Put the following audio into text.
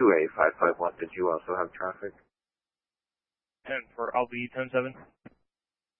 2A551, did you also have traffic? 10 for LV 107.